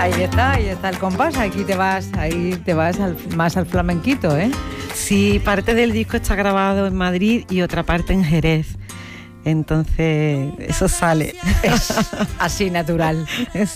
Ahí está el compás. Ahí te vas más al flamenquito, ¿eh? Sí, parte del disco está grabado en Madrid y otra parte en Jerez. Entonces, eso sale. Es así natural.